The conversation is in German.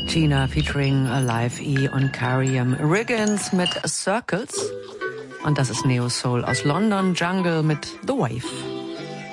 Gina featuring Live E und Carium Riggins mit Circles. Und das ist Neo Soul aus London, Jungle mit The Wave.